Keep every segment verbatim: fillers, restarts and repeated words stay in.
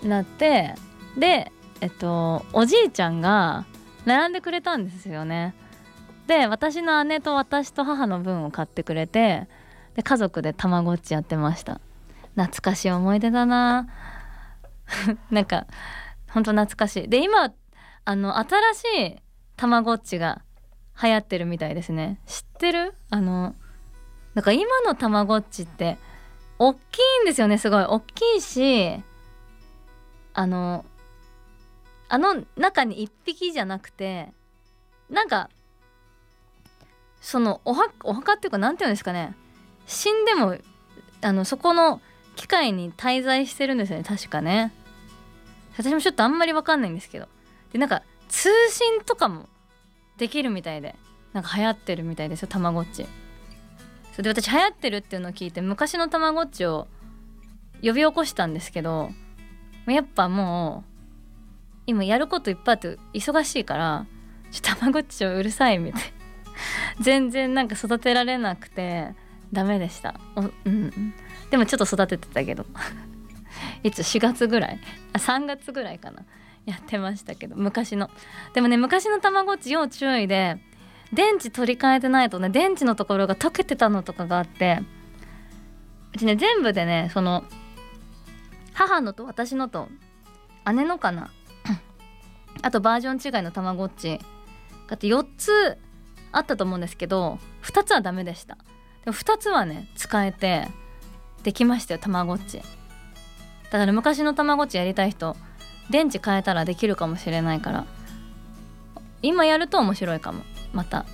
なって、でえっとおじいちゃんが並んでくれたんですよね。で私の姉と私と母の分を買ってくれて、で家族でたまごっちやってました。懐かしい思い出だななんかほんと懐かしい。で今あの新しいたまごっちが流行ってるみたいですね。知ってる？あのなんか今のたまごっちって大きいんですよね。すごい大きいし、あのあの中にいっぴきじゃなくて、なんかそのおはお墓っていうかなんていうんですかね、死んでもあのそこの機械に滞在してるんですよね、確かね。私もちょっとあんまり分かんないんですけど、でなんか通信とかもできるみたいで、なんか流行ってるみたいですよ、たまごっち。それで私流行ってるっていうのを聞いて昔のたまごっちを呼び起こしたんですけど、やっぱもう今やることいっぱいあって忙しいから、ちょっとたまごっちをうるさいみたい全然なんか育てられなくてダメでした。お、うん、でもちょっと育ててたけどいつしがつぐらい、あさんがつぐらいかな、やってましたけど昔の。でもね昔のたまごっち要注意で、電池取り替えてないとね、電池のところが溶けてたのとかがあって、うちね全部でね、その母のと私のと姉のかなあとバージョン違いのたまごっちがあってよっつあったと思うんですけど、ふたつはダメでした。でもふたつはね使えてできましたよ、たまごっち。だから昔のたまごっちやりたい人、電池変えたらできるかもしれないから、今やると面白いかもまた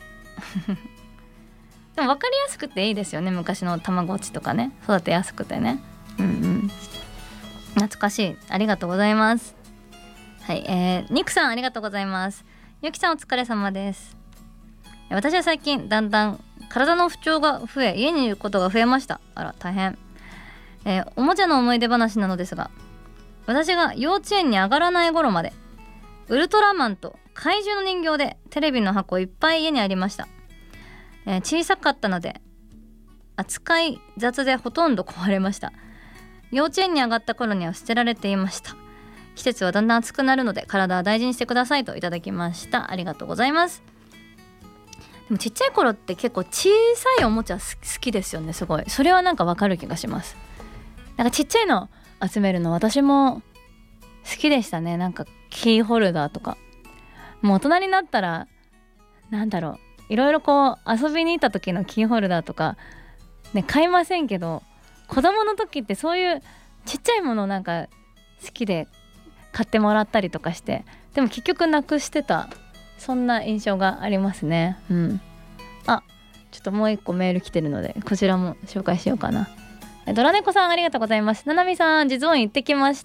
でも分かりやすくていいですよね、昔のたまごっちとかね、育てやすくてね。うんうん、懐かしい。ありがとうございます。はい、えー、ニクさんありがとうございます。ゆきさんお疲れ様です。私は最近だんだん体の不調が増え、家にいることが増えました。あら大変。えー、おもちゃの思い出話なのですが、私が幼稚園に上がらない頃までウルトラマンと怪獣の人形でテレビの箱いっぱい家にありました。えー、小さかったので扱い雑でほとんど壊れました。幼稚園に上がった頃には捨てられていました。季節はだんだん暑くなるので体は大事にしてくださいといただきました。ありがとうございます。でもちっちゃい頃って結構小さいおもちゃ好きですよね。すごいそれはなんかわかる気がします。なんかちっちゃいの集めるの私も好きでしたね。なんかキーホルダーとか、もう大人になったらなんだろう、いろいろこう遊びに行った時のキーホルダーとかね買いませんけど、子供の時ってそういうちっちゃいものなんか好きで買ってもらったりとかして、でも結局なくしてた、そんな印象がありますね。うん。あ、ちょっともう一個メール来てるのでこちらも紹介しようかな。ドラネコさんありがとうございます。ななみさん実音行ってきました。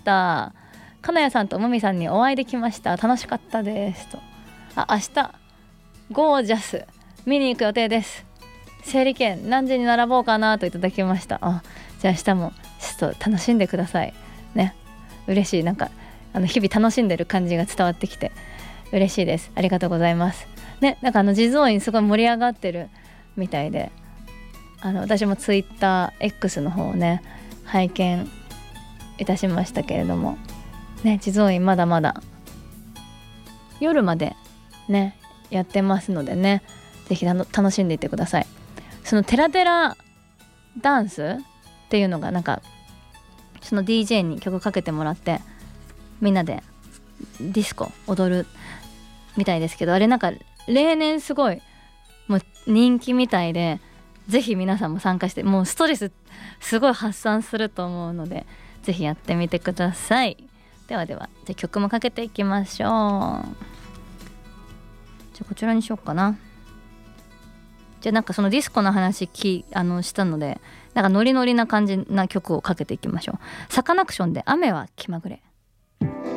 金谷さんともみさんにお会いできました。楽しかったですと。あ、明日ゴージャス見に行く予定です。整理券何時に並ぼうかなといただきました。あ、じゃあ明日もちょっと楽しんでくださいね。嬉しい。なんかあの日々楽しんでる感じが伝わってきて嬉しいです。ありがとうございますね。なんかあの地蔵院すごい盛り上がってるみたいで、あの私もツイッター X の方をね拝見いたしましたけれどもね、地蔵院まだまだ夜までねやってますのでね、ぜひ楽しんでいってください。そのテラテラダンスっていうのがなんかその ディージェー に曲かけてもらってみんなでディスコ踊るみたいですけど、あれなんか例年すごいもう人気みたいで、ぜひ皆さんも参加して、もうストレスすごい発散すると思うのでぜひやってみてください。ではではじゃあ曲もかけていきましょう。じゃあこちらにしようかな。じゃあなんかそのディスコの話きあのしたので、なんかノリノリな感じな曲をかけていきましょう。サカナクションで雨は気まぐれ。